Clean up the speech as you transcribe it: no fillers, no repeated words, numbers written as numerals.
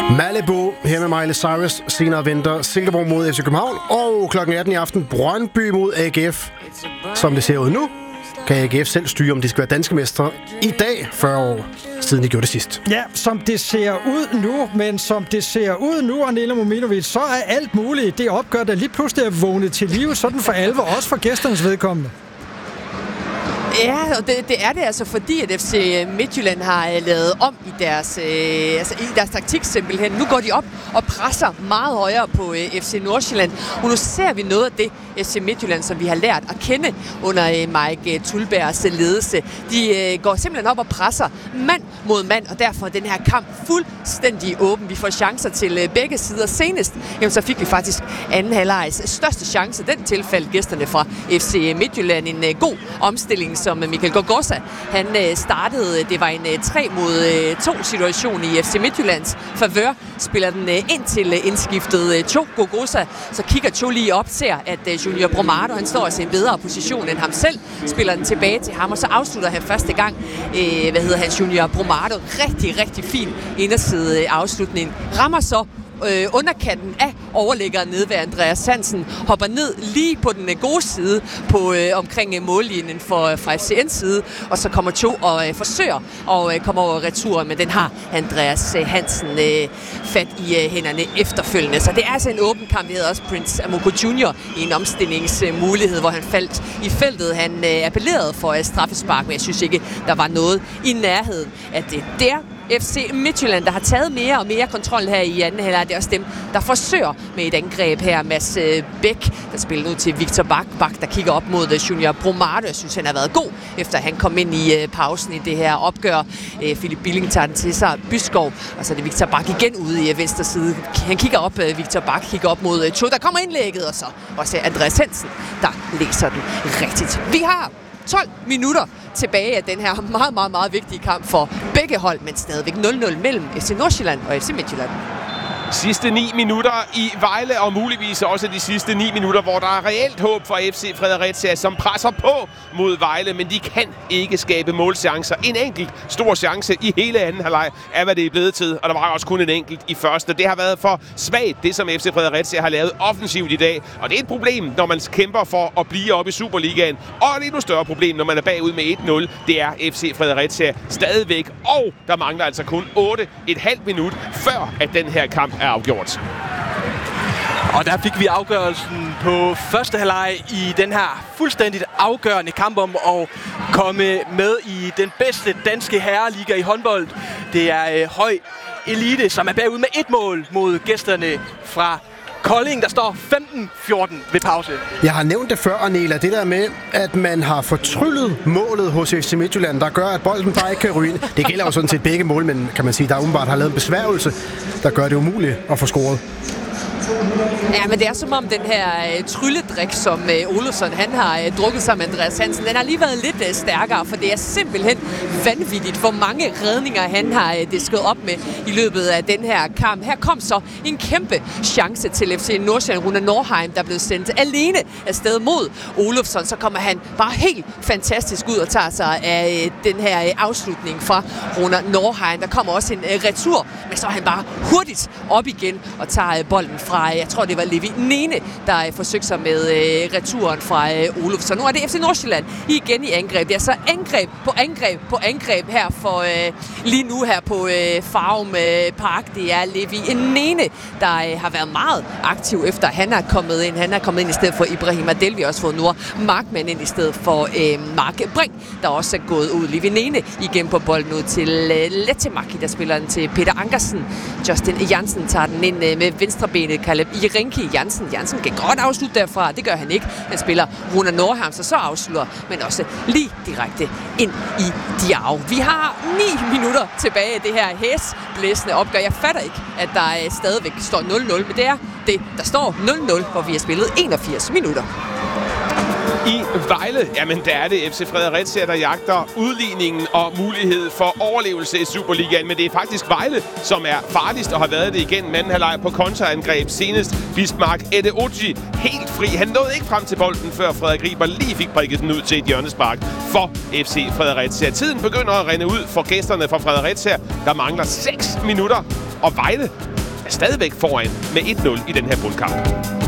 Malibu her med Miley Cyrus. Senere venter Silkeborg mod FC København. Og klokken 18 i aften Brøndby mod AGF. Som det ser ud nu, kan AGF selv styre, om de skal være danske mestre i dag, 40 år siden de gjorde det sidst. Ja, som det ser ud nu, men som det ser ud nu, Anela Mominovic, så er alt muligt det opgør, der lige pludselig er vågnet til live, sådan for alvor, også for gæsternes vedkommende. Ja, og det er det altså, fordi at FC Midtjylland har lavet om i deres taktik simpelthen. Nu går de op og presser meget højere på FC Nordsjælland. Og nu ser vi noget af det FC Midtjylland, som vi har lært at kende under Mike Tulbergs ledelse. De går simpelthen op og presser mand mod mand, og derfor er den her kamp fuldstændig åben. Vi får chancer til begge sider. Senest jamen, så fik vi faktisk anden halvlejs største chance. Den tilfælde gæsterne fra FC Midtjylland. En god omstilling, som Michael Gorgosa, han startede, det var en 3-mod-2 situation i FC Midtjyllands favør, spiller den ind til indskiftet Cho Gorgosa, så kigger Cho lige op, ser at Junior Bromado, han står altså i en bedre position end ham selv, spiller den tilbage til ham, og så afslutter han første gang, Junior Bromado, rigtig fin inderside afslutning, rammer så underkanten af overlæggeren nede ved Andreas Hansen, hopper ned lige på den gode side på omkring mållinjen fra FCN's side, og så kommer Cho og forsøger at komme over returen, men den har Andreas Hansen fat i hænderne efterfølgende. Så det er altså en åben kamp. Vi havde også Prince Amogo Jr. i en omstillingsmulighed, hvor han faldt i feltet. Han appellerede for straffespark, men jeg synes ikke, der var noget i nærheden af det. Det er FC Midtjylland, der har taget mere og mere kontrol her i anden halvleg. Det er også dem, der forsøger med et angreb her. Mads Bæk, der spiller nu til Victor Bak, der kigger op mod Junior Bromado. Jeg synes, han har været god, efter han kom ind i pausen i det her opgør. Philip Billing tager den til sig. Byskov, og så er det Victor Bak igen ude i venstre side. Han kigger op, Victor Bak kigger op mod Cho, der kommer indlægget, og så også Andreas Hansen, der læser den rigtigt. Vi har 12 minutter tilbage af den her meget vigtige kamp for begge hold, men stadigvæk 0-0 mellem FC Nordsjælland og FC Midtjylland. Sidste 9 minutter i Vejle, og muligvis også de sidste 9 minutter, hvor der er reelt håb for FC Fredericia, som presser på mod Vejle, men de kan ikke skabe målchancer. En enkelt stor chance i hele anden halvleg er, hvad det er blevet til, og der var også kun en enkelt i første. Det har været for svagt, det som FC Fredericia har lavet offensivt i dag, og det er et problem, når man kæmper for at blive oppe i Superligaen, og et endnu større problem, når man er bagud med 1-0. Det er FC Fredericia stadigvæk, og der mangler altså kun 8,5 minut, før at den her kamp er afgjort. Og der fik vi afgørelsen på første halvleg i den her fuldstændigt afgørende kamp om at komme med i den bedste danske herreliga i håndbold. Det er høj elite, som er bagud med 1 mål mod gæsterne fra Kolding, der står 15-14 ved pause. Jeg har nævnt det før, Anela, det der med, at man har fortryllet målet hos FC Midtjylland, der gør, at bolden bare ikke kan ryge ind. Det gælder jo sådan set begge målmænd, kan man sige, der umiddelbart har lavet en besværgelse, der gør det umuligt at få scoret. Ja, men det er som om den her trylledrik, som Olofsson han har drukket sammen med Andreas Hansen, den har lige været lidt stærkere, for det er simpelthen vanvittigt, hvor mange redninger han har disket op med i løbet af den her kamp. Her kom så en kæmpe chance til FC Nordsjælland. Rune Norheim, der blev sendt alene afsted mod Olofsson. Så kommer han bare helt fantastisk ud og tager sig af den her afslutning fra Rune Norheim. Der kommer også en retur, men så er han bare hurtigt op igen og tager bolden fra, jeg tror det var Levi Nene, der forsøgte sig med returen fra Olofsson. Nu er det FC Nordsjælland igen i angreb. Det er så angreb her for lige nu her på Farum Park. Det er Levi Nene, der har været meget aktiv efter han er kommet ind. Han er kommet ind i stedet for Ibrahim Adel. Vi har også fået Noah Markmann ind i stedet for Mark Brink, der også er gået ud. Levi Nene igen på bolden ud til Lettemaki, der spiller den til Peter Ankersen. Justin Jansen tager den ind med venstrebenet. Kaleb Irenki Jansen kan godt afslutte derfra. Det gør han ikke. Han spiller Rune Norheim, så afslutter, men også lige direkte ind i Diao. Vi har 9 minutter tilbage af det her hæsblæsende opgør. Jeg fatter ikke, at der stadigvæk står 0-0, men det er det, der står 0-0, hvor vi har spillet 81 minutter. I Vejle, jamen der er det FC Fredericia, der jagter udligningen og mulighed for overlevelse i Superligaen. Men det er faktisk Vejle, som er farligst og har været det igen anden halvleg på kontraangreb. Senest Bismarck Edeoji helt fri. Han nåede ikke frem til bolden, før Frederik Riber lige fik prikket den ud til et hjørnespark for FC Fredericia. Tiden begynder at rinde ud for gæsterne fra Fredericia. Der mangler 6 minutter, og Vejle stadigvæk foran med 1-0 i den her bundkamp.